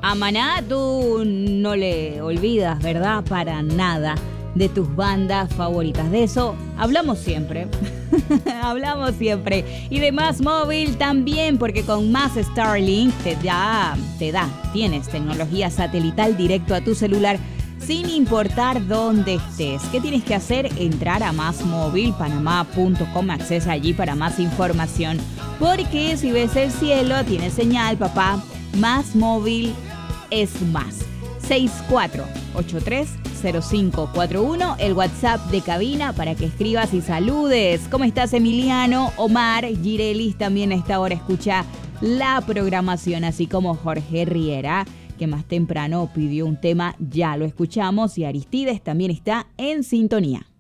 A Maná tú no le olvidas, ¿verdad? Para nada de tus bandas favoritas. De eso hablamos siempre. Hablamos siempre. Y de Más Móvil también, porque con Más Starlink tienes tecnología satelital directo a tu celular sin importar dónde estés. ¿Qué tienes que hacer? Entrar a másmóvilpanamá.com, accesa allí para más información. Porque si ves el cielo, tiene señal, papá. Más Móvil es más. 64830541, el WhatsApp de cabina para que escribas y saludes. ¿Cómo estás, Emiliano? Omar Girelis también a esta hora escucha la programación, así como Jorge Riera, que más temprano pidió un tema, ya lo escuchamos, y Aristides también está en sintonía.